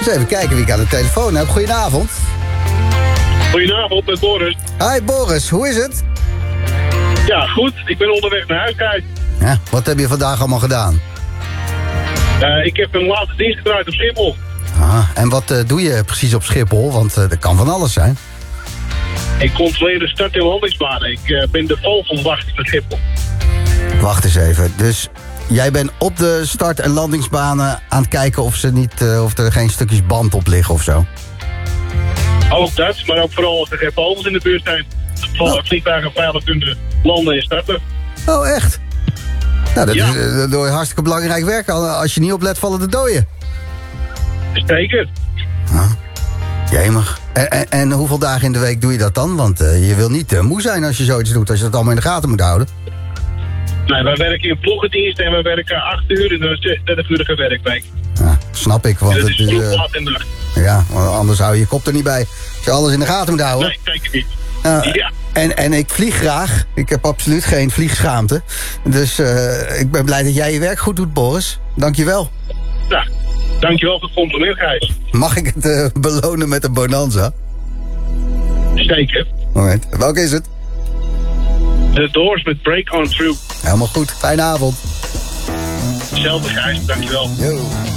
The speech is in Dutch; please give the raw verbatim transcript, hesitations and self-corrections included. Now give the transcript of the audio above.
Eens even kijken wie ik aan de telefoon heb. Goedenavond. Goedenavond, met Boris. Hi Boris, hoe is het? Ja, goed. Ik ben onderweg naar huis, kijk. Ja, wat heb je vandaag allemaal gedaan? Uh, ik heb een laatste dienst gedraaid op Schiphol. Ah, en wat uh, doe je precies op Schiphol? Want uh, dat kan van alles zijn. Ik controleer de start- en landingsbanen. Ik uh, ben de vogelwacht van Schiphol. Wacht eens even. Dus jij bent op de start- en landingsbanen aan het kijken of, ze niet, uh, of er geen stukjes band op liggen of zo? Ook dat, maar ook vooral als er geen vogels in de buurt zijn. Oh. Vliegtuigen veilig kunnen landen en starten. Oh, echt? Nou, dat ja. is uh, door hartstikke belangrijk werk. Als je niet oplet, vallen de doden. Zeker. Ah, jemig. En, en, en hoeveel dagen in de week doe je dat dan? Want uh, je wil niet uh, moe zijn als je zoiets doet, als je dat allemaal in de gaten moet houden. Nee, wij werken in ploegendienst en we werken acht uur in een zesentwintig-urige werkweek. Ja, snap ik. Want en dat het is vroeg, uh, laat en nacht. Ja, want anders hou je je kop er niet bij. Als je alles in de gaten moet houden. Nee, zeker niet. Uh, ja. en, en ik vlieg graag. Ik heb absoluut geen vliegschaamte. Dus uh, ik ben blij dat jij je werk goed doet, Boris. Dank je wel. Ja, dankjewel voor het compliment, Gijs. Mag ik het uh, belonen met een bonanza? Zeker. Moment. Welke is het? De Doors met Break On Through. Helemaal goed. Fijne avond. Hetzelfde, Gijs. Dankjewel. Yo.